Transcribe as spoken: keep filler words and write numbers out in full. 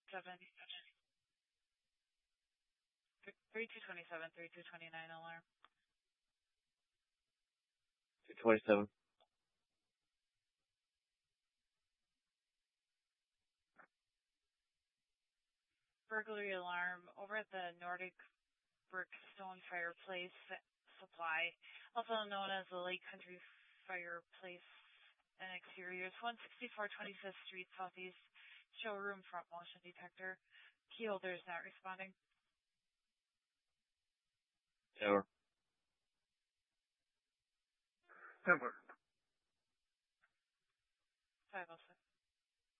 seven, thirty-two twenty-seven, thirty-two twenty-nine alarm. two twenty-seven. Burglary alarm over at the Nordic Brick Stone Fireplace Supply, also known as the Lake Country Fireplace and Exteriors, one sixty-four twenty-fifth Street Southeast, showroom front motion detector. Key holder is not responding. Tower. Tower. five oh